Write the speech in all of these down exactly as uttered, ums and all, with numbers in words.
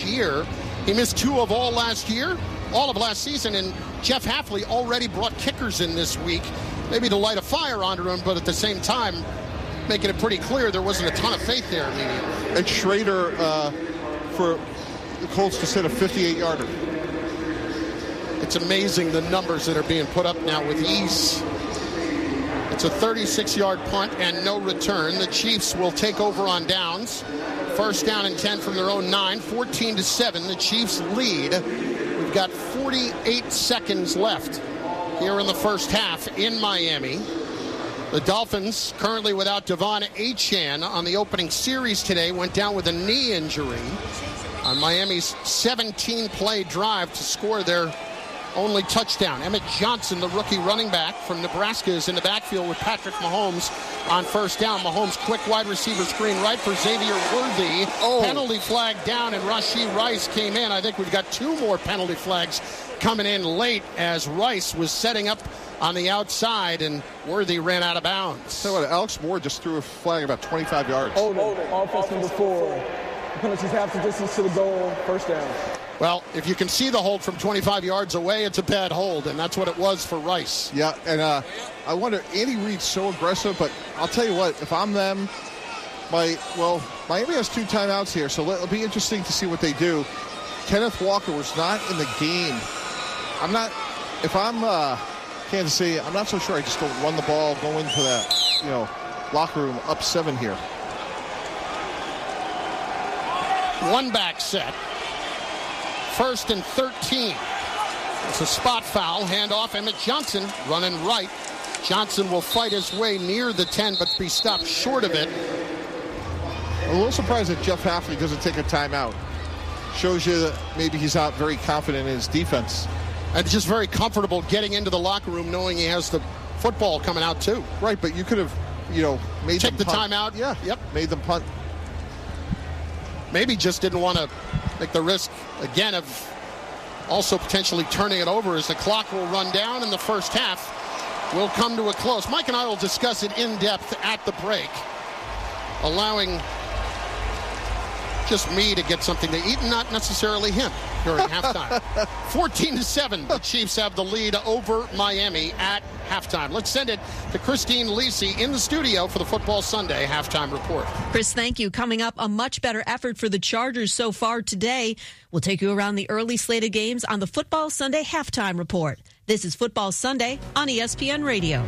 year. He missed two of all last year, all of last season, and Jeff Hafley already brought kickers in this week, maybe to light a fire under him, but at the same time, making it pretty clear there wasn't a ton of faith there immediately. And Schrader uh, for the Colts to set a fifty-eight-yarder. It's amazing the numbers that are being put up now with ease. It's a thirty-six-yard punt and no return. The Chiefs will take over on downs. First down and ten from their own nine, fourteen to seven. The Chiefs lead. We've got forty-eight seconds left here in the first half in Miami. The Dolphins, currently without Devon Achane on the opening series today, went down with a knee injury on Miami's seventeen-play drive to score their only touchdown. Emmett Johnson, the rookie running back from Nebraska, is in the backfield with Patrick Mahomes on first down. Mahomes quick wide receiver screen right for Xavier Worthy. Oh. Penalty flag down, and Rashee Rice came in. I think we've got two more penalty flags coming in late as Rice was setting up on the outside, and Worthy ran out of bounds. So what, Alex Moore just threw a flag about twenty-five yards. Hold it. Offense number four. Penalties half the distance to the goal. First down. Well, if you can see the hold from twenty-five yards away, it's a bad hold, and that's what it was for Rice. Yeah, and uh, I wonder, Andy Reid's so aggressive, but I'll tell you what, if I'm them, my well, Miami has two timeouts here, so it'll be interesting to see what they do. Kenneth Walker was not in the game. I'm not, if I'm uh, Kansas City, I'm not so sure I just don't run the ball, go into that, you know, locker room up seven here. One back set. First and thirteen. It's a spot foul. Handoff. Emmett Johnson running right. Johnson will fight his way near the ten, but be stopped short of it. I'm a little surprised that Jeff Hafley doesn't take a timeout. Shows you that maybe he's not very confident in his defense. And just very comfortable getting into the locker room knowing he has the football coming out too. Right, but you could have, you know, made Take them the punt. timeout. Yeah, Yep. made them punt. Maybe just didn't want to take the risk again of also potentially turning it over as the clock will run down and the first half will come to a close. Mike and I will discuss it in depth at the break, allowing just me to get something to eat and not necessarily him during halftime. fourteen to seven, the Chiefs have the lead over Miami at halftime. Let's send it to Christine Lisi in the studio for the Football Sunday halftime report. Chris, thank you. Coming up, a much better effort for the Chargers so far today. We'll take you around the early slated games on the Football Sunday halftime report. This is Football Sunday on E S P N Radio.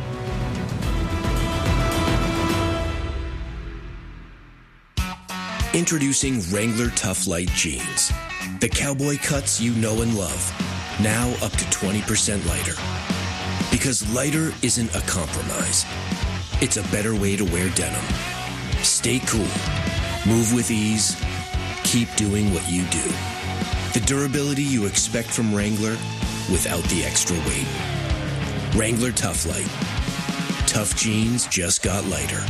Introducing Wrangler Tough Light Jeans. The cowboy cuts you know and love. Now up to twenty percent lighter. Because lighter isn't a compromise. It's a better way to wear denim. Stay cool. Move with ease. Keep doing what you do. The durability you expect from Wrangler without the extra weight. Wrangler Tough Light. Tough jeans just got lighter.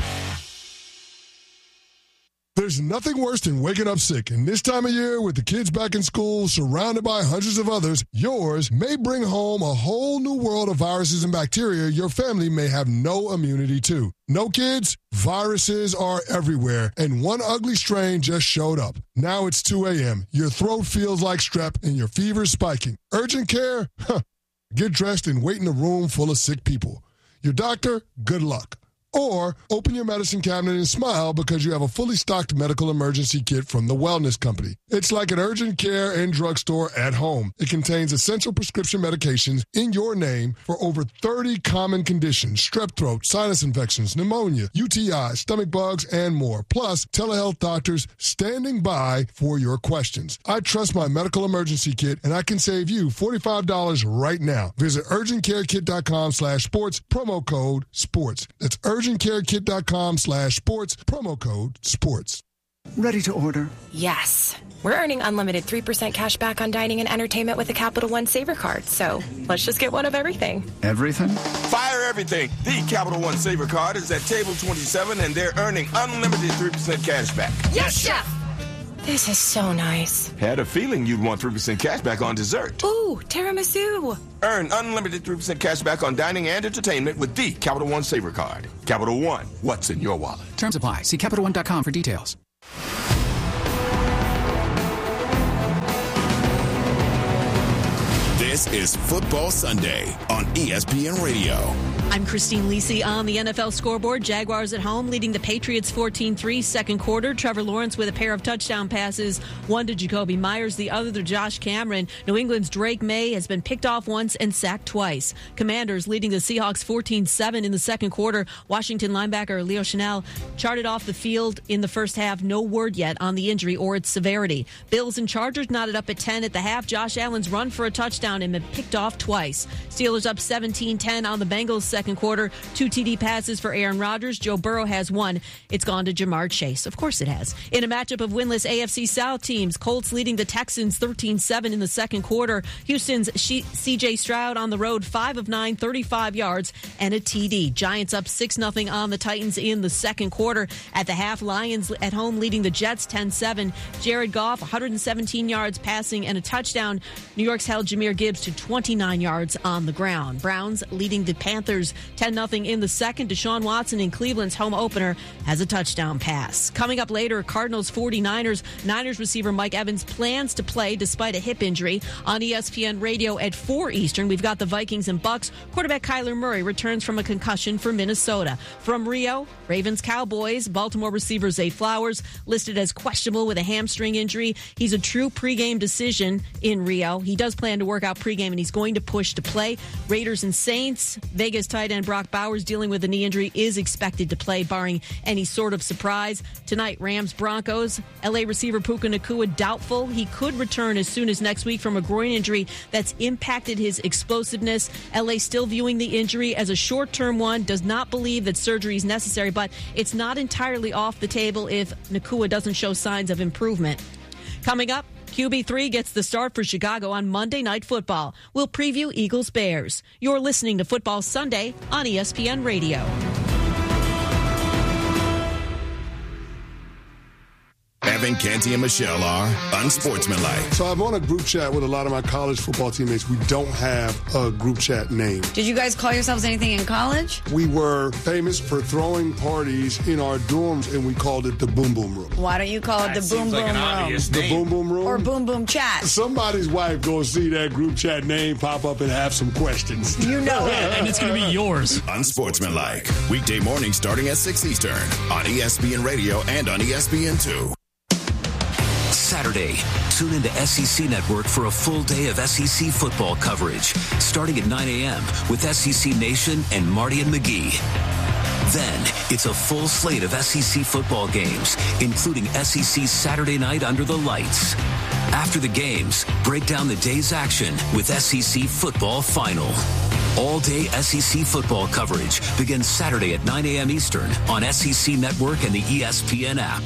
There's nothing worse than waking up sick, and this time of year, with the kids back in school, surrounded by hundreds of others, yours may bring home a whole new world of viruses and bacteria your family may have no immunity to. No kids? Viruses are everywhere, and one ugly strain just showed up. Now it's two a.m., your throat feels like strep, and your fever's spiking. Urgent care? Huh. Get dressed and wait in a room full of sick people. Your doctor? Good luck. Or open your medicine cabinet and smile because you have a fully stocked medical emergency kit from the Wellness Company. It's like an urgent care and drugstore at home. It contains essential prescription medications in your name for over thirty common conditions: strep throat, sinus infections, pneumonia, U T I, stomach bugs, and more. Plus, telehealth doctors standing by for your questions. I trust my medical emergency kit, and I can save you forty-five dollars right now. Visit urgentcarekit.com slash sports, promo code sports. That's urgent urgentcarekit.com slash sports, promo code sports. Ready to order? Yes. We're earning unlimited three percent cash back on dining and entertainment with a Capital One Saver card, so let's just get one of everything. Everything? Fire everything. The Capital One Saver card is at table twenty-seven, and they're earning unlimited three percent cash back. Yes, Chef! This is so nice. Had a feeling you'd want three percent cash back on dessert. Ooh, tiramisu. Earn unlimited three percent cash back on dining and entertainment with the Capital One Saver card. Capital One, what's in your wallet? Terms apply. See Capital One dot com for details. This is Football Sunday on E S P N Radio. I'm Christine Lisi on the N F L scoreboard. Jaguars at home leading the Patriots fourteen three second quarter. Trevor Lawrence with a pair of touchdown passes, one to Jacoby Myers, the other to Josh Cameron. New England's Drake May has been picked off once and sacked twice. Commanders leading the Seahawks fourteen seven in the second quarter. Washington linebacker Leo Chenal charted off the field in the first half. No word yet on the injury or its severity. Bills and Chargers knotted up at ten at the half. Josh Allen's run for a touchdown and been picked off twice. Steelers up seventeen ten on the Bengals second quarter. Two T D passes for Aaron Rodgers. Joe Burrow has one. It's gone to Jamar Chase. Of course it has. In a matchup of winless A F C South teams, Colts leading the Texans thirteen seven in the second quarter. Houston's C J Stroud on the road, five of nine, thirty-five yards and a T D. Giants up six nothing on the Titans in the second quarter. At the half, Lions at home leading the Jets ten seven. Jared Goff, one hundred seventeen yards passing and a touchdown. New York's held Jahmyr Gibbs to twenty-nine yards on the ground. Browns leading the Panthers ten nothing in the second. Deshaun Watson in Cleveland's home opener has a touchdown pass. Coming up later, Cardinals forty-niners. Niners receiver Mike Evans plans to play despite a hip injury. On E S P N Radio at four Eastern, we've got the Vikings and Bucks. Quarterback Kyler Murray returns from a concussion for Minnesota. From Rio, Ravens Cowboys. Baltimore receiver Zay Flowers listed as questionable with a hamstring injury. He's a true pregame decision in Rio. He does plan to work out pregame and he's going to push to play. Raiders and Saints. Vegas tight end Brock Bowers dealing with a knee injury is expected to play barring any sort of surprise. Tonight, Rams Broncos. L A receiver Puka Nacua doubtful. He could return as soon as next week from a groin injury that's impacted his explosiveness. L A still viewing the injury as a short-term one, does not believe that surgery is necessary, but it's not entirely off the table if Nacua doesn't show signs of improvement. Coming up, Q B three gets the start for Chicago on Monday Night Football. We'll preview Eagles-Bears. You're listening to Football Sunday on E S P N Radio. Evan, Canty, and Michelle are unsportsmanlike. So I'm on a group chat with a lot of my college football teammates. We don't have a group chat name. Did you guys call yourselves anything in college? We were famous for throwing parties in our dorms, and we called it the Boom Boom Room. Why don't you call it the Boom Boom Room? The Boom Boom Room? Or Boom Boom Chat. Somebody's wife gonna see that group chat name pop up and have some questions. You know it. And it's going to be yours. Unsportsmanlike. Weekday morning starting at six Eastern on E S P N Radio and on E S P N two. Saturday, tune into S E C Network for a full day of S E C football coverage, starting at nine a.m. with S E C Nation and Marty and McGee. Then, it's a full slate of S E C football games, including S E C Saturday Night Under the Lights. After the games, break down the day's action with S E C Football Final. All-day S E C football coverage begins Saturday at nine a.m. Eastern on S E C Network and the E S P N app.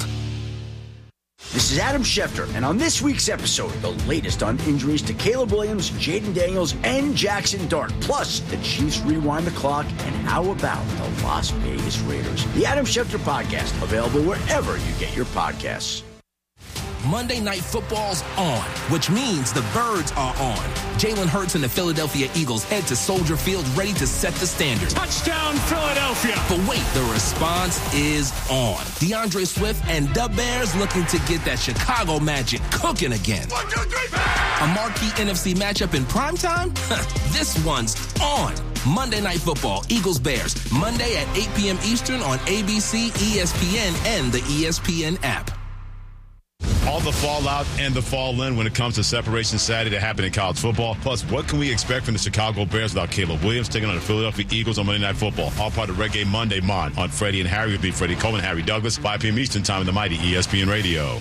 This is Adam Schefter, and on this week's episode, the latest on injuries to Caleb Williams, Jaden Daniels, and Jackson Dart. Plus, the Chiefs rewind the clock, and how about the Las Vegas Raiders? The Adam Schefter Podcast, available wherever you get your podcasts. Monday Night Football's on, which means the Birds are on. Jalen Hurts and the Philadelphia Eagles head to Soldier Field ready to set the standard. Touchdown, Philadelphia! But wait, the response is on. DeAndre Swift and the Bears looking to get that Chicago magic cooking again. One, two, three, four! A marquee N F C matchup in primetime? This one's on. Monday Night Football, Eagles-Bears, Monday at eight p.m. Eastern on A B C, E S P N, and the E S P N app. All the fallout and the fall in when it comes to Separation Saturday that happened in college football. Plus, what can we expect from the Chicago Bears without Caleb Williams taking on the Philadelphia Eagles on Monday Night Football? All part of Reggae Monday Mon on Freddie and Harry will be Freddie Coleman, Harry Douglas, five p.m. Eastern Time in the mighty E S P N Radio.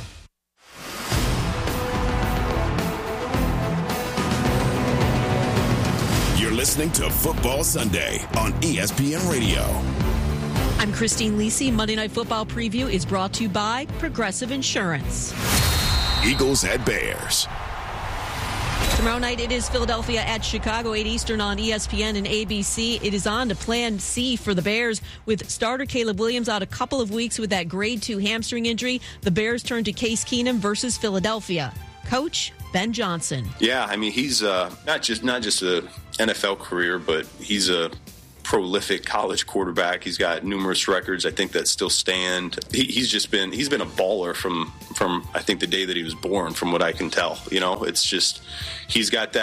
You're listening to Football Sunday on E S P N Radio. I'm Christine Lisi. Monday Night Football preview is brought to you by Progressive Insurance. Eagles at Bears. Tomorrow night it is Philadelphia at Chicago, eight Eastern on E S P N and A B C. It is on to Plan C for the Bears with starter Caleb Williams out a couple of weeks with that grade two hamstring injury. The Bears turn to Case Keenum versus Philadelphia. Coach Ben Johnson. Yeah, I mean, he's uh, not just not just a N F L career, but he's a prolific college quarterback. He's got numerous records, I think, that still stand. He, he's just been he's been a baller from from I think the day that he was born, from what I can tell. You know, it's just he's got that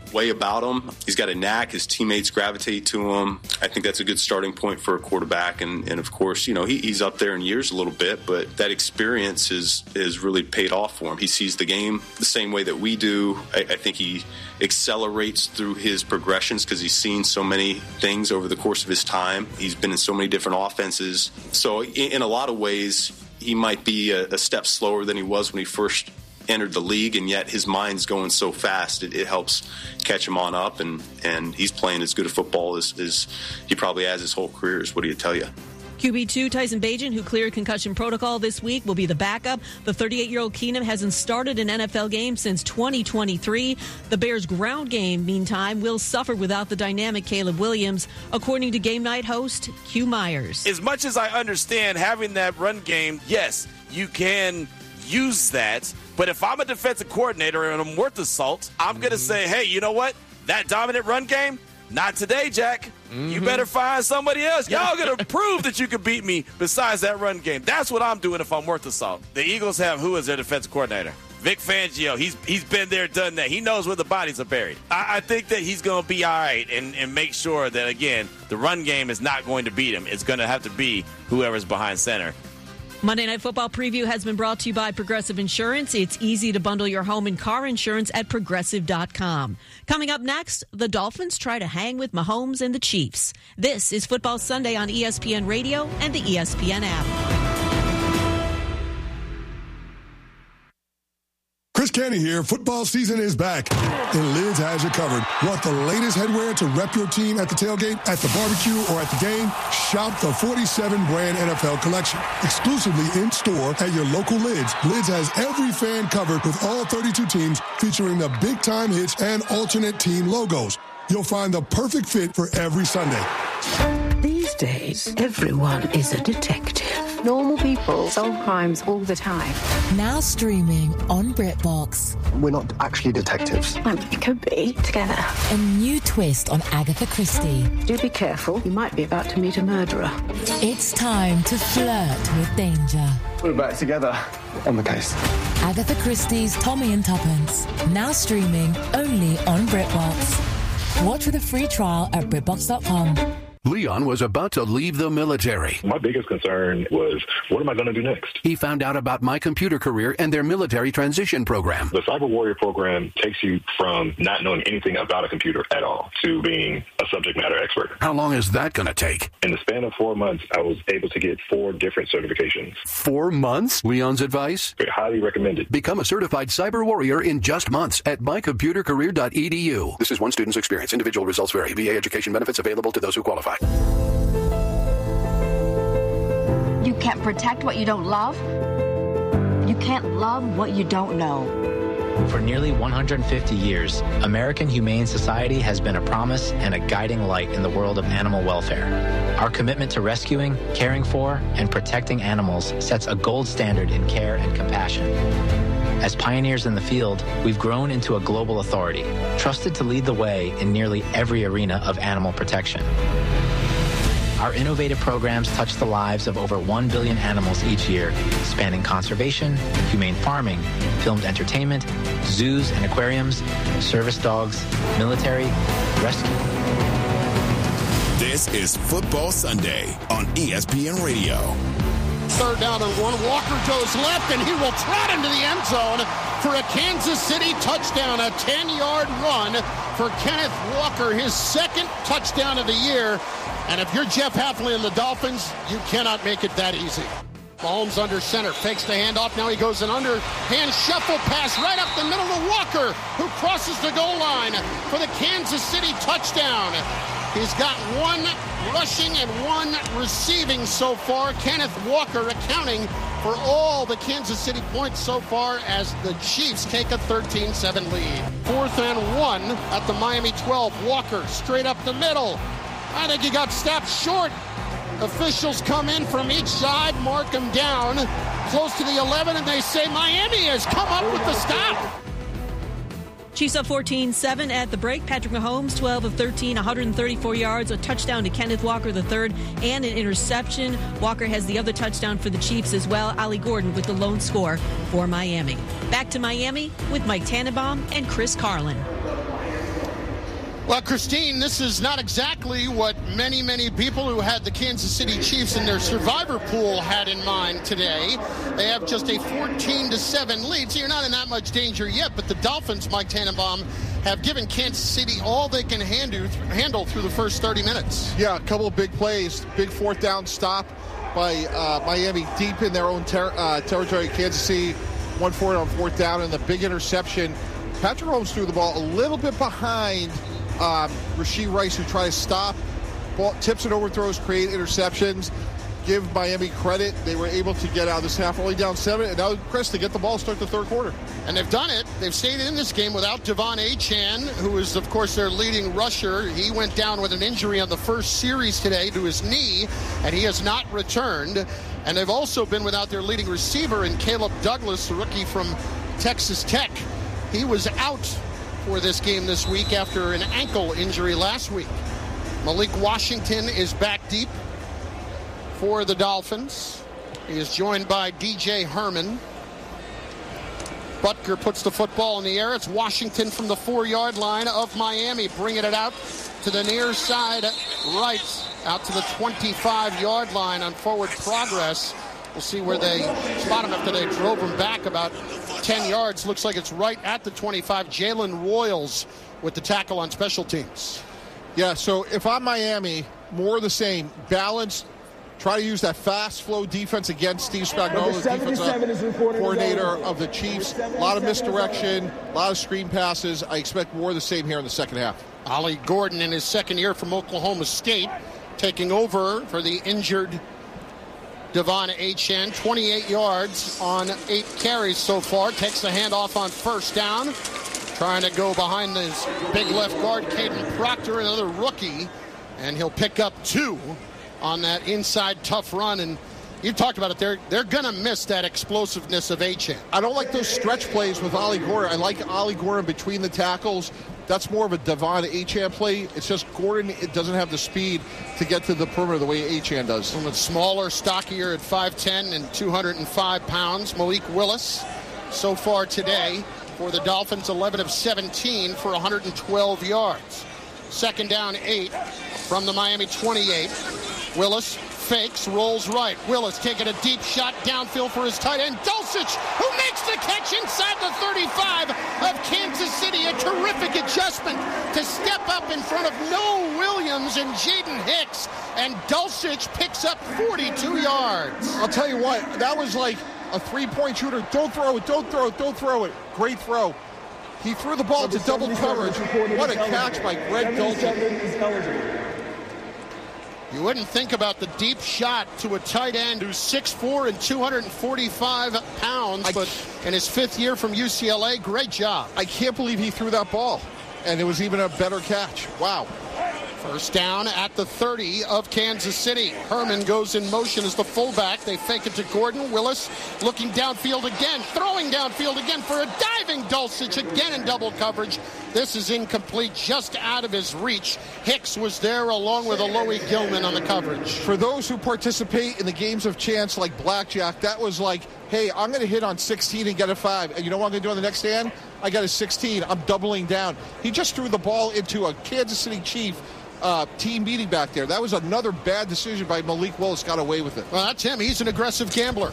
way about him. He's got a knack. His teammates gravitate to him. I think that's a good starting point for a quarterback. And, and of course, you know, he, he's up there in years a little bit, but that experience is, is really paid off for him. He sees the game the same way that we do. I, I think he accelerates through his progressions because he's seen so many things over the course of his time. He's been in so many different offenses. So in, in a lot of ways, he might be a, a step slower than he was when he first entered the league, and yet his mind's going so fast it, it helps catch him on up, and, and he's playing as good a football as, as he probably has his whole career. Is what do you tell you? Q B two Tyson Bagent, who cleared concussion protocol this week, will be the backup. The thirty-eight-year-old Keenum hasn't started an N F L game since twenty twenty-three. The Bears' ground game, meantime, will suffer without the dynamic Caleb Williams, according to game night host Q Myers. As much as I understand having that run game, yes, you can use that. But if I'm a defensive coordinator and I'm worth the salt, I'm going to say, hey, you know what? That dominant run game, not today, Jack. Mm-hmm. You better find somebody else. Y'all going to prove that you can beat me besides that run game. That's what I'm doing if I'm worth the salt. The Eagles have who as their defensive coordinator? Vic Fangio. He's he's been there, done that. He knows where the bodies are buried. I, I think that he's going to be all right and, and make sure that, again, the run game is not going to beat him. It's going to have to be whoever's behind center. Monday Night Football preview has been brought to you by Progressive Insurance. It's easy to bundle your home and car insurance at progressive dot com. Coming up next, the Dolphins try to hang with Mahomes and the Chiefs. This is Football Sunday on E S P N Radio and the E S P N app. Chris Canty here. Football season is back, and Lids has you covered. Want the latest headwear to rep your team at the tailgate, at the barbecue, or at the game? Shop the forty-seven brand N F L collection. Exclusively in-store at your local Lids. Lids has every fan covered with all thirty-two teams, featuring the big-time hits and alternate team logos. You'll find the perfect fit for every Sunday. These days, everyone is a detective. Normal people solve crimes all the time. Now streaming on BritBox. We're not actually detectives. Well, we could be together. A new twist on Agatha Christie. Do be careful. You might be about to meet a murderer. It's time to flirt with danger. We're back together on the case. Agatha Christie's Tommy and Tuppence. Now streaming only on BritBox. Watch with a free trial at BritBox dot com. Leon was about to leave the military. My biggest concern was, what am I going to do next? He found out about My Computer Career and their military transition program. The Cyber Warrior program takes you from not knowing anything about a computer at all to being a subject matter expert. How long is that going to take? In the span of four months, I was able to get four different certifications. Four months? Leon's advice? Highly recommended. Become a certified cyber warrior in just months at my computer career dot e d u. This is one student's experience. Individual results vary. V A education benefits available to those who qualify. You can't protect what you don't love. You can't love what you don't know. For nearly one hundred fifty years, American Humane Society has been a promise and a guiding light in the world of animal welfare. Our commitment to rescuing, caring for, and protecting animals sets a gold standard in care and compassion. As pioneers in the field, we've grown into a global authority, trusted to lead the way in nearly every arena of animal protection. Our innovative programs touch the lives of over one billion animals each year, spanning conservation, humane farming, filmed entertainment, zoos and aquariums, service dogs, military, rescue. This is Football Sunday on E S P N Radio. Third down and one. Walker goes left, and he will trot into the end zone for a Kansas City touchdown, a ten-yard run for Kenneth Walker, his second touchdown of the year. And if you're Jeff Hafley and the Dolphins, you cannot make it that easy. Mahomes under center, fakes the handoff. Now he goes an underhand shuffle pass right up the middle to Walker, who crosses the goal line for the Kansas City touchdown. He's got one rushing and one receiving so far. Kenneth Walker accounting for all the Kansas City points so far as the Chiefs take a thirteen seven lead. Fourth and one at the Miami twelve. Walker straight up the middle. I think he got stopped short. Officials come in from each side, mark him down close to the eleven, and they say Miami has come up with the stop. Chiefs up fourteen seven at the break. Patrick Mahomes, twelve of thirteen, one hundred thirty-four yards, a touchdown to Kenneth Walker the third, and an interception. Walker has the other touchdown for the Chiefs as well. Ali Gordon with the lone score for Miami. Back to Miami with Mike Tannenbaum and Chris Carlin. Well, Christine, this is not exactly what many, many people who had the Kansas City Chiefs in their survivor pool had in mind today. They have just a fourteen to seven lead, so you're not in that much danger yet. But the Dolphins, Mike Tannenbaum, have given Kansas City all they can handle, handle through the first thirty minutes. Yeah, a couple of big plays. Big fourth down stop by uh, Miami deep in their own ter- uh, territory. Kansas City, one forward on fourth down, and the big interception. Patrick Mahomes threw the ball a little bit behind Um, Rashee Rice, who tried to stop ball, tips and overthrows, create interceptions. Give Miami credit. They were able to get out of this half only down seven. And now, Chris, to get the ball, start the third quarter. And they've done it. They've stayed in this game without Devon Achane, who is, of course, their leading rusher. He went down with an injury on the first series today to his knee, and he has not returned. And they've also been without their leading receiver in Caleb Douglas, the rookie from Texas Tech. He was out for this game this week after an ankle injury last week. Malik Washington is back deep for the Dolphins. He is joined by D J Herman. Butker puts the football in the air. It's Washington from the four-yard line of Miami, bringing it out to the near side right, out to the twenty-five-yard line on forward progress. We'll see where they spot him after they drove him back about ten yards. Looks like it's right at the twenty-five. Jalen Royals with the tackle on special teams. Yeah, so if I'm Miami, more of the same. Balanced. Try to use that fast flow defense against Steve Spagnuolo, the defensive coordinator of the Chiefs. A lot of misdirection, a lot of screen passes. I expect more of the same here in the second half. Ollie Gordon in his second year from Oklahoma State, taking over for the injured Devon Achane. twenty-eight yards on eight carries so far. Takes the handoff on first down. Trying to go behind this big left guard, Caden Proctor, another rookie. And he'll pick up two on that inside tough run. And you talked about it. They're, they're going to miss that explosiveness of Achane. I don't like those stretch plays with Ollie Gordon. I like Ollie Gordon between the tackles. That's more of a Devon Achane play. It's just Gordon, it doesn't have the speed to get to the perimeter the way Achane does. From a smaller, stockier at five ten and two hundred five pounds, Malik Willis so far today for the Dolphins, eleven of seventeen for one hundred twelve yards. Second down, eight from the Miami twenty-eight. Willis fakes, rolls right. Willis taking a deep shot downfield for his tight end, Dulcich, who makes the catch inside the thirty-five of Kansas City. A terrific adjustment to step up in front of Noah Williams and Jaden Hicks, and Dulcich picks up forty-two yards. I'll tell you what, that was like a three-point shooter. Don't throw it, don't throw it, don't throw it. Great throw. He threw the ball to double coverage. What a catch by Greg Dulcich. You wouldn't think about the deep shot to a tight end who's six foot four and two hundred forty-five pounds, but in his fifth year from U C L A, great job. I can't believe he threw that ball, and it was even a better catch. Wow. First down at the thirty of Kansas City. Herman goes in motion as the fullback. They fake it to Gordon. Willis looking downfield again, throwing downfield again for a diving Dulcich, again in double coverage. This is incomplete, just out of his reach. Hicks was there along with Alohi Gilman on the coverage. For those who participate in the games of chance like blackjack, that was like, hey, I'm going to hit on sixteen and get a five. And you know what I'm going to do on the next hand? I got a sixteen. I'm doubling down. He just threw the ball into a Kansas City Chief uh, team meeting back there. That was another bad decision by Malik Willis. Got away with it. Well, that's him. He's an aggressive gambler.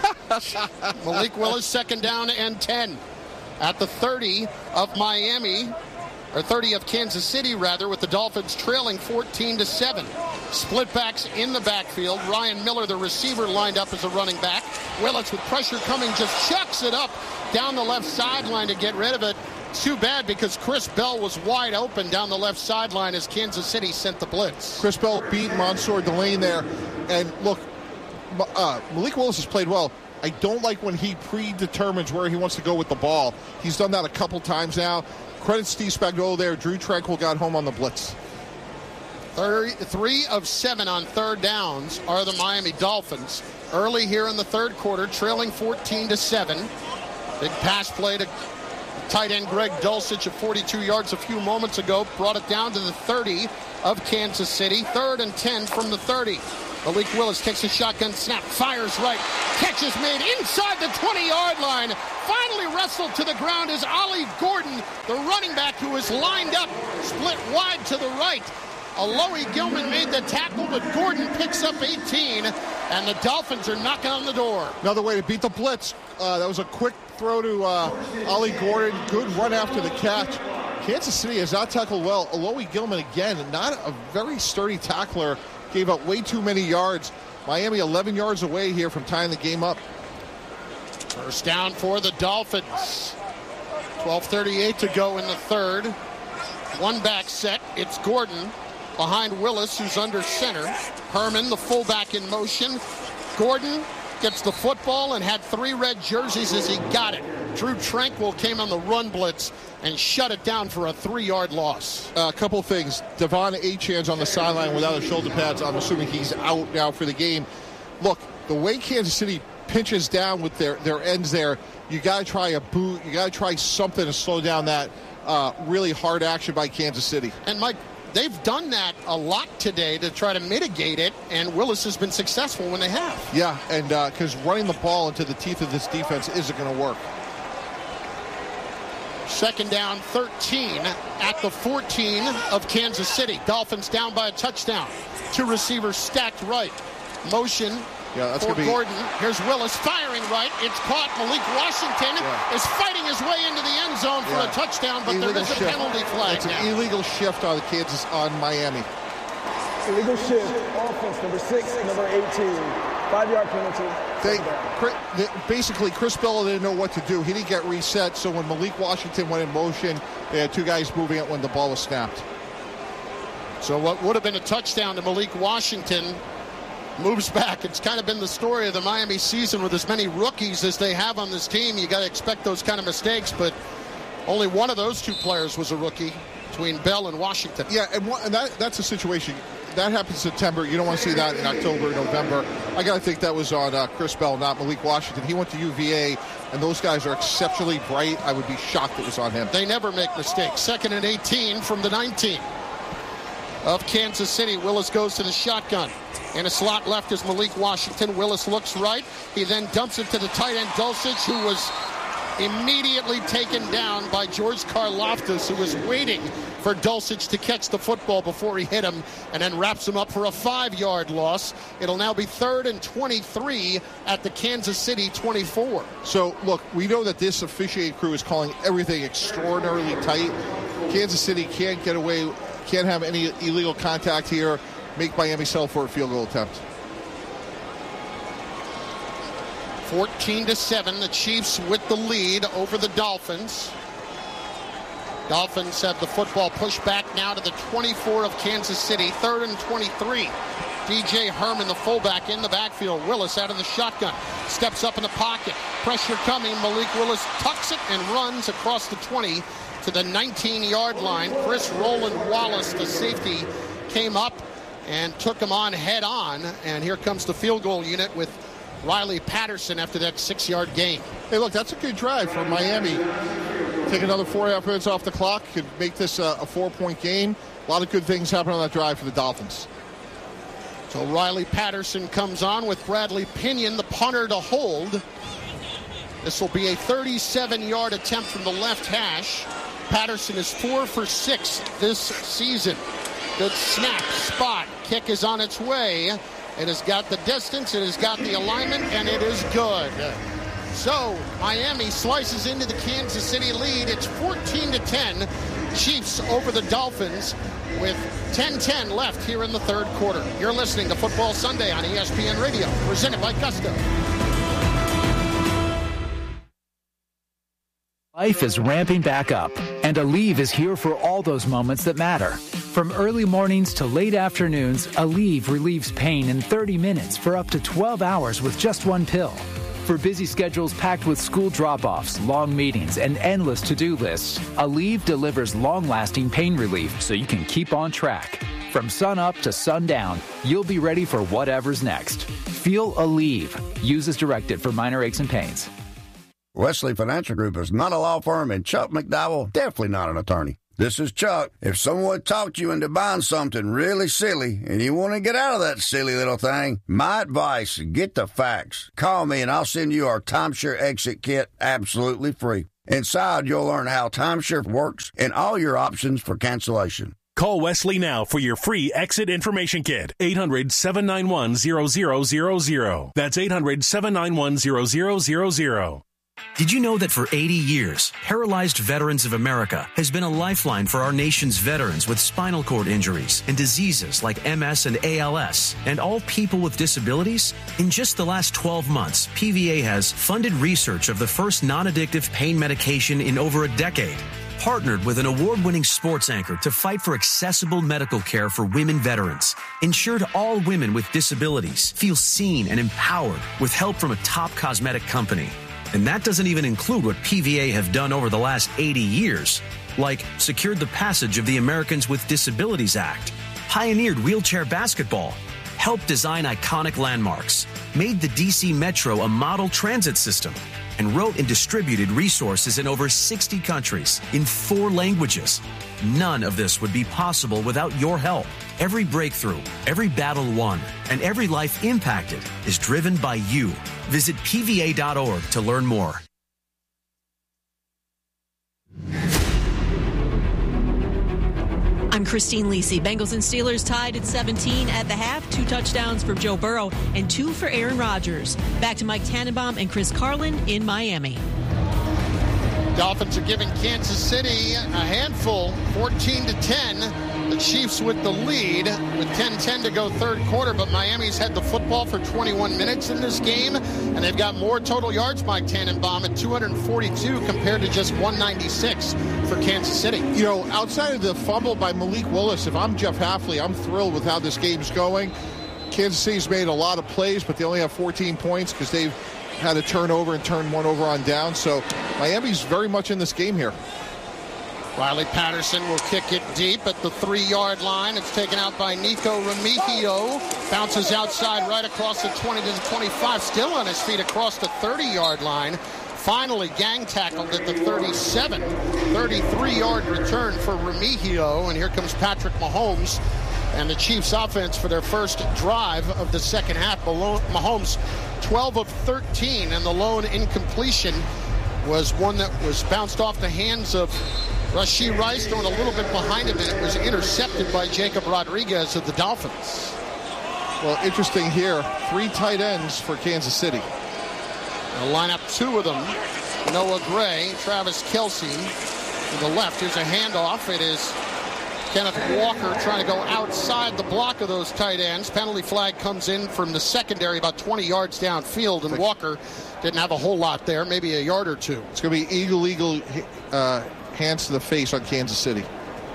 Malik Willis, second down and ten. At the thirty of Miami, or thirty of Kansas City, rather, with the Dolphins trailing fourteen to seven. Split backs in the backfield. Ryan Miller, the receiver, lined up as a running back. Willis, with pressure coming, just chucks it up down the left sideline to get rid of it. Too bad, because Chris Bell was wide open down the left sideline as Kansas City sent the blitz. Chris Bell beat Mansour Delane there. And look, uh, Malik Willis has played well. I don't like when he predetermines where he wants to go with the ball. He's done that a couple times now. Credit Steve Spagnuolo there. Drew Tranquill got home on the blitz. Third, three of seven on third downs are the Miami Dolphins. Early here in the third quarter, trailing fourteen to seven. Big pass play to tight end Greg Dulcich of forty-two yards a few moments ago. Brought it down to the thirty of Kansas City. Third and ten from the thirty. Malik Willis takes a shotgun snap, fires right, catch is made inside the twenty-yard line. Finally wrestled to the ground is Ollie Gordon, the running back who is lined up, split wide to the right. Alohi Gilman made the tackle, but Gordon picks up eighteen, and the Dolphins are knocking on the door. Another way to beat the blitz. Uh, that was a quick throw to uh, Ollie Gordon. Good run after the catch. Kansas City has not tackled well. Alohi Gilman, again, not a very sturdy tackler. Gave up way too many yards. Miami eleven yards away here from tying the game up. First down for the Dolphins. twelve thirty-eight to go in the third. One back set. It's Gordon behind Willis, who's under center. Herman, the fullback, in motion. Gordon gets the football and had three red jerseys as he got it. Drew Tranquil came on the run blitz and shut it down for a three-yard loss. Uh, a couple of things. Devon Achan's on the sideline without his shoulder pads. I'm assuming he's out now for the game. Look, the way Kansas City pinches down with their, their ends there, you got to try a boot. You got to try something to slow down that uh, really hard action by Kansas City. And, Mike, they've done that a lot today to try to mitigate it, and Willis has been successful when they have. Yeah, and because uh, running the ball into the teeth of this defense isn't going to work. Second down, thirteen at the fourteen of Kansas City. Dolphins down by a touchdown. Two receivers stacked right. Motion yeah, that's for gonna be... Gordon. Here's Willis firing right. It's caught. Malik Washington yeah. is fighting his way into the end zone for yeah. a touchdown, but illegal there is a shift. penalty flag It's now. an illegal shift on Kansas on Miami. Illegal shift. Offense number six and number eighteen. Five-yard penalty. They, basically, Chris Bella didn't know what to do. He didn't get reset, so when Malik Washington went in motion, they had two guys moving it when the ball was snapped. So what would have been a touchdown to Malik Washington moves back. It's kind of been the story of the Miami season with as many rookies as they have on this team. You got to expect those kind of mistakes, but only one of those two players was a rookie between Bell and Washington. Yeah, and, and that, that's a situation. That happened in September. You don't want to see that in October, November. I got to think that was on uh, Chris Bell, not Malik Washington. He went to U V A, and those guys are exceptionally bright. I would be shocked it was on him. They never make mistakes. Second and eighteen from the nineteen of Kansas City. Willis goes to the shotgun. In a slot left is Malik Washington. Willis looks right. He then dumps it to the tight end, Dulcich, who was immediately taken down by George Karlaftis, who was waiting for Dulcich to catch the football before he hit him, and then wraps him up for a five-yard loss. It'll now be third and twenty-three at the Kansas City twenty-four. So, look, we know that this officiating crew is calling everything extraordinarily tight. Kansas City can't get away, can't have any illegal contact here, make Miami settle for a field goal attempt. fourteen to seven, the Chiefs with the lead over the Dolphins. Dolphins have the football pushed back now to the twenty-four of Kansas City, third and twenty-three. D J Herman, the fullback, in the backfield. Willis out of the shotgun, steps up in the pocket. Pressure coming. Malik Willis tucks it and runs across the twenty to the nineteen-yard line. Chris Roland Wallace, the safety, came up and took him on head-on. And here comes the field goal unit with Riley Patterson after that six-yard gain. Hey, look, that's a good drive for Miami. Take another four and a half minutes off the clock. Could make this a, a four-point game. A lot of good things happen on that drive for the Dolphins. So Riley Patterson comes on with Bradley Pinion, the punter, to hold. This will be a thirty-seven-yard attempt from the left hash. Patterson is four for six this season. Good snap, spot. Kick is on its way. It has got the distance, it has got the alignment, and it is good. So Miami slices into the Kansas City lead. It's fourteen to ten. Chiefs over the Dolphins with ten ten left here in the third quarter. You're listening to Football Sunday on E S P N Radio, presented by Gusto. Life is ramping back up, and Aleve is here for all those moments that matter. From early mornings to late afternoons, Aleve relieves pain in thirty minutes for up to twelve hours with just one pill. For busy schedules packed with school drop-offs, long meetings, and endless to-do lists, Aleve delivers long-lasting pain relief so you can keep on track. From sun up to sundown, you'll be ready for whatever's next. Feel Aleve. Use as directed for minor aches and pains. Wesley Financial Group is not a law firm, and Chuck McDowell definitely not an attorney. This is Chuck. If someone talked you into buying something really silly and you want to get out of that silly little thing, my advice, get the facts. Call me and I'll send you our timeshare exit kit absolutely free. Inside, you'll learn how timeshare works and all your options for cancellation. Call Wesley now for your free exit information kit. eight hundred, seven nine one, zero zero zero zero. That's eight hundred, seven nine one, zero zero zero zero. Did you know that for eighty years, Paralyzed Veterans of America has been a lifeline for our nation's veterans with spinal cord injuries and diseases like M S and A L S, and all people with disabilities? In just the last twelve months, P V A has funded research of the first non-addictive pain medication in over a decade, partnered with an award-winning sports anchor to fight for accessible medical care for women veterans, ensured all women with disabilities feel seen and empowered with help from a top cosmetic company. And that doesn't even include what P V A have done over the last eighty years, like secured the passage of the Americans with Disabilities Act, pioneered wheelchair basketball, helped design iconic landmarks, made the D C Metro a model transit system, and wrote and distributed resources in over sixty countries in four languages. None of this would be possible without your help. Every breakthrough, every battle won, and every life impacted is driven by you. Visit P V A dot org to learn more. I'm Christine Lisi. Bengals and Steelers tied at seventeen at the half. Two touchdowns from Joe Burrow and two for Aaron Rodgers. Back to Mike Tannenbaum and Chris Carlin in Miami. Dolphins are giving Kansas City a handful, fourteen to ten. The Chiefs with the lead with ten ten to go third quarter, but Miami's had the football for twenty-one minutes in this game, and they've got more total yards, Mike Tannenbaum, at two hundred forty-two compared to just one ninety-six for Kansas City. You know, outside of the fumble by Malik Willis, if I'm Jeff Hafley, I'm thrilled with how this game's going. Kansas City's made a lot of plays, but they only have fourteen points because they've had a turnover and turned one over on down. So Miami's very much in this game here. Riley Patterson will kick it deep at the three-yard line. It's taken out by Nico Remigio. Bounces outside right across the twenty to the twenty-five. Still on his feet across the thirty-yard line. Finally gang tackled at the thirty-seven. thirty-three-yard return for Remigio. And here comes Patrick Mahomes and the Chiefs offense for their first drive of the second half. Mahomes twelve of thirteen, and the lone incompletion was one that was bounced off the hands of Rashee Rice, throwing a little bit behind him, and it was intercepted by Jacob Rodriguez of the Dolphins. Well, interesting here, three tight ends for Kansas City. They'll line up two of them. Noah Gray, Travis Kelce to the left. Here's a handoff. It is Kenneth Walker trying to go outside the block of those tight ends. Penalty flag comes in from the secondary about twenty yards downfield, and Walker didn't have a whole lot there, maybe a yard or two. It's going to be eagle, eagle, uh, hands to the face on Kansas City.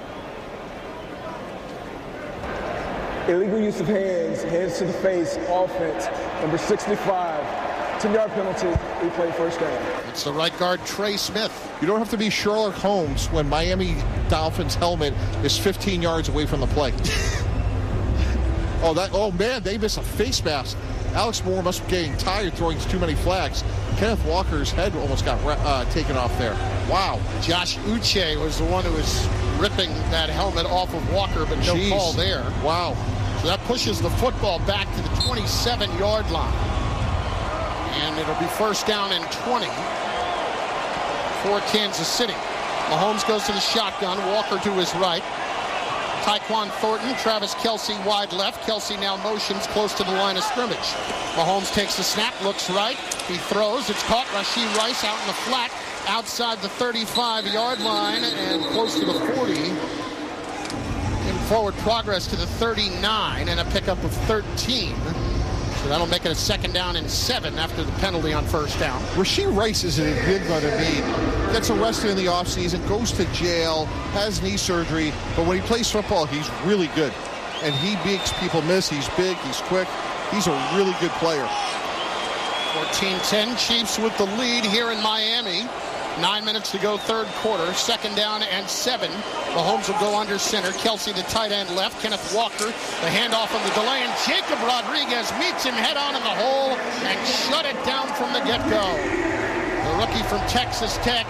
Illegal use of hands, hands to the face, offense, number sixty-five. ten-yard penalty, replay first down. It's the right guard, Trey Smith. You don't have to be Sherlock Holmes when Miami Dolphins helmet is fifteen yards away from the play. oh, that! Oh, man, they miss a face mask. Alex Moore must be getting tired throwing too many flags. Kenneth Walker's head almost got uh, taken off there. Wow. Josh Uche was the one who was ripping that helmet off of Walker, but no Jeez. call there. Wow. So that pushes the football back to the twenty-seven-yard line. And it'll be first down and twenty for Kansas City. Mahomes goes to the shotgun. Walker to his right. Tyquan Thornton, Travis Kelce wide left. Kelce now motions close to the line of scrimmage. Mahomes takes the snap, looks right. He throws. It's caught. Rashee Rice out in the flat outside the thirty-five-yard line and close to the forty. In forward progress to the thirty-nine and a pickup of thirteen. So that'll make it a second down and seven after the penalty on first down. Rashee Rice is an enigma to me. Gets arrested in the offseason, goes to jail, has knee surgery, but when he plays football, he's really good. And he makes people miss. He's big, he's quick. He's a really good player. fourteen ten, Chiefs with the lead here in Miami. Nine minutes to go, third quarter. Second down and seven. Mahomes will go under center. Kelce, the tight end left. Kenneth Walker, the handoff on the delay. And Jacob Rodriguez meets him head on in the hole and shut it down from the get-go. The rookie from Texas Tech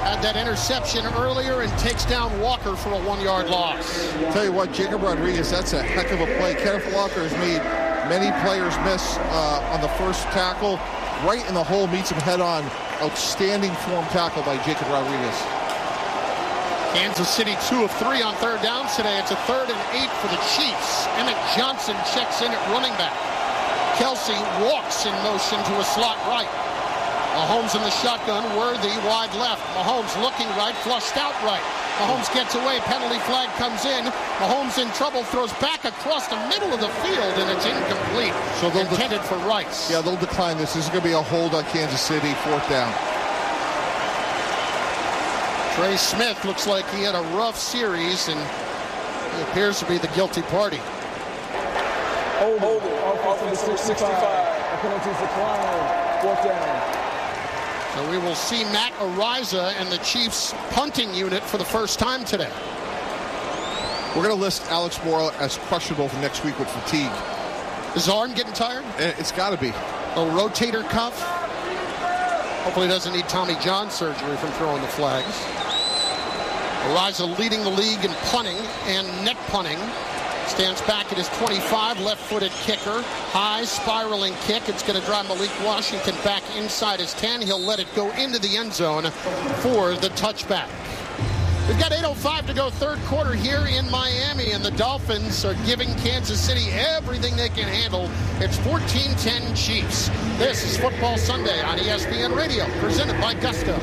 Had that interception earlier and takes down Walker for a one-yard loss. Tell you what, Jacob Rodriguez, that's a heck of a play. Kenneth Walker has made many players miss uh, on the first tackle. Right in the hole, meets him head-on. Outstanding form tackle by Jacob Rodriguez. Kansas City two of three on third downs today. It's a third and eight for the Chiefs. Emmett Johnson checks in at running back. Kelsey walks in motion to a slot right. Mahomes in the shotgun, Worthy wide left. Mahomes looking right, flushed out right. Mahomes gets away, penalty flag comes in. Mahomes in trouble, throws back across the middle of the field, and it's incomplete. So they'll intended de- for Rice. Yeah, they'll decline this. This is going to be a hold on Kansas City, fourth down. Trey Smith looks like he had a rough series, and he appears to be the guilty party. Hold it. Offense number sixty-five. A penalty's declined. Fourth down. So we will see Matt Ariza and the Chiefs punting unit for the first time today. We're going to list Alex Moore as questionable for next week with fatigue. Is his arm getting tired? It's got to be. A rotator cuff? Hopefully he doesn't need Tommy John surgery from throwing the flags. Ariza leading the league in punting and net punting. Stands back at his twenty-five, left-footed kicker. High, spiraling kick. It's going to drive Malik Washington back inside his ten. He'll let it go into the end zone for the touchback. We've got eight oh five to go third quarter here in Miami, and the Dolphins are giving Kansas City everything they can handle. It's fourteen ten Chiefs. This is Football Sunday on E S P N Radio, presented by Gusto.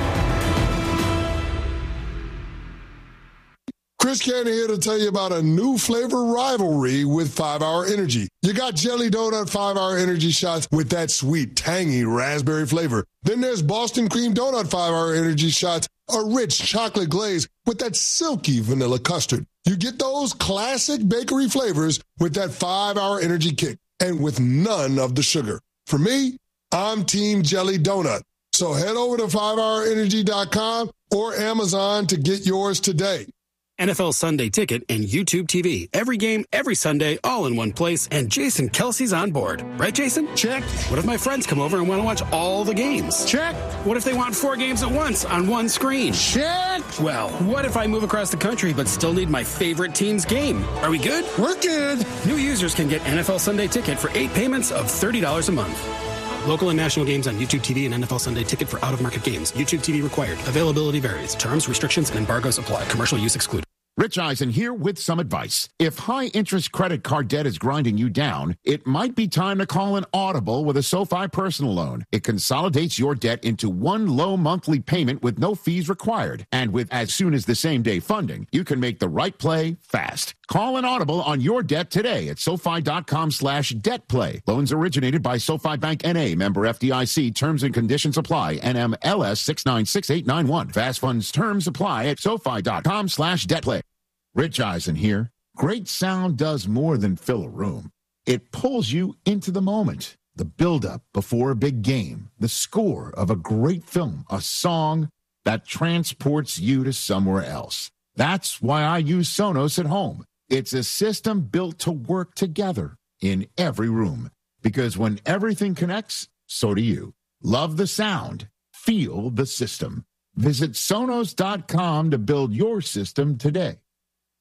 Chris Cannon here to tell you about a new flavor rivalry with five hour Energy. You got Jelly Donut five hour Energy shots with that sweet, tangy raspberry flavor. Then there's Boston Cream Donut five hour Energy shots, a rich chocolate glaze with that silky vanilla custard. You get those classic bakery flavors with that five hour Energy kick and with none of the sugar. For me, I'm Team Jelly Donut. So head over to five hour energy dot com or Amazon to get yours today. N F L Sunday Ticket and YouTube T V. Every game, every Sunday, all in one place, and Jason Kelsey's on board. Right, Jason? Check. What if my friends come over and want to watch all the games? Check. What if they want four games at once on one screen? Check. Well, what if I move across the country but still need my favorite team's game? Are we good? We're good. New users can get N F L Sunday Ticket for eight payments of thirty dollars a month. Local and national games on YouTube T V and N F L Sunday Ticket for out-of-market games. YouTube T V required. Availability varies. Terms, restrictions, and embargoes apply. Commercial use excluded. Rich Eisen here with some advice. If high-interest credit card debt is grinding you down, it might be time to call an Audible with a SoFi personal loan. It consolidates your debt into one low monthly payment with no fees required. And with as soon as the same-day funding, you can make the right play fast. Call an Audible on your debt today at SoFi.com slash debt play. Loans originated by SoFi Bank N A, member F D I C. Terms and conditions apply. N M L S six nine six eight nine one. Fast funds terms apply at SoFi.com slash debt play. Rich Eisen here. Great sound does more than fill a room. It pulls you into the moment. The build-up before a big game. The score of a great film. A song that transports you to somewhere else. That's why I use Sonos at home. It's a system built to work together in every room. Because when everything connects, so do you. Love the sound. Feel the system. Visit Sonos dot com to build your system today.